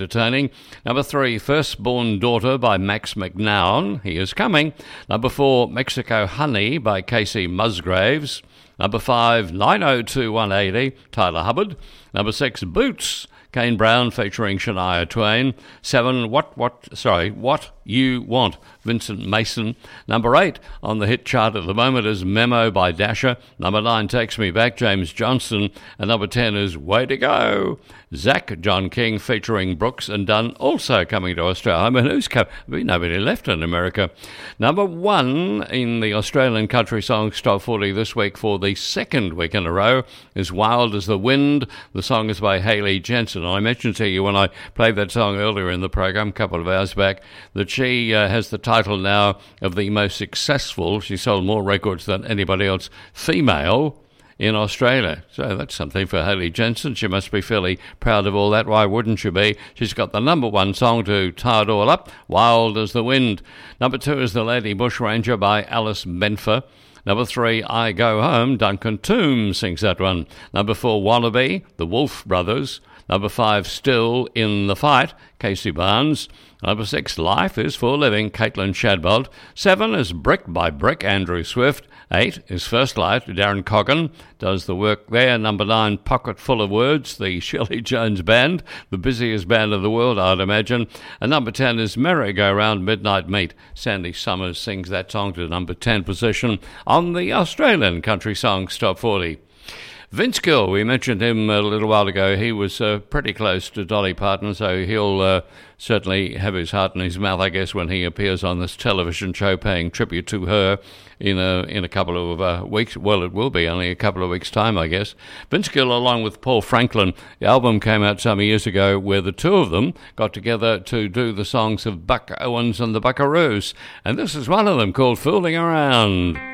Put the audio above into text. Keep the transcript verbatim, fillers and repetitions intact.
entertaining. Number three, Firstborn Daughter by Max McNown. He is coming. Number four, Mexico Honey by Casey Musgraves. Number five, nine oh two one eighty, Tyler Hubbard. Number six, Boots, Kane Brown featuring Shania Twain. Seven, What, What, sorry, What You Want, Vincent Mason. Number eight on the hit chart at the moment is Memo by Dasher. Number nine, Takes Me Back, James Johnson. And number ten is Way to Go, Zach John King featuring Brooks and Dunn, also coming to Australia. I mean, who's come? There's nobody left in America. Number one in the Australian Country Songs Top forty this week for the second week in a row is Wild as the Wind. The song is by Hayley Jensen. I mentioned to you when I played that song earlier in the program, a couple of hours back, that she uh, has the title now of the most successful, she sold more records than anybody else, female in Australia. So that's something for Hayley Jensen. She must be fairly proud of all that. Why wouldn't she be? She's got the number one song to tie it all up, Wild as the Wind. Number two is The Lady Bushranger by Alice Benfer. Number three, I Go Home, Duncan Toombs sings that one. Number four, Wallaby, the Wolf Brothers. Number five, Still in the Fight, Casey Barnes. Number six, Life is for Living, Caitlin Shadbolt. Seven is Brick by Brick, Andrew Swift. Eight is First Light, Darren Coggan does the work there. Number nine, Pocket Full of Words, the Shirley Jones Band, the busiest band of the world, I'd imagine. And number ten is Merry-Go-Round, Midnight Meat. Sandy Summers sings that song to number ten position on the Australian Country Songs Top forty. Vince Gill, we mentioned him a little while ago. He was uh, pretty close to Dolly Parton, so he'll uh, certainly have his heart in his mouth, I guess, when he appears on this television show paying tribute to her in a, in a couple of uh, weeks. Well, it will be only a couple of weeks' time, I guess. Vince Gill, along with Paul Franklin, the album came out some years ago where the two of them got together to do the songs of Buck Owens and the Buckaroos. And this is one of them called Fooling Around.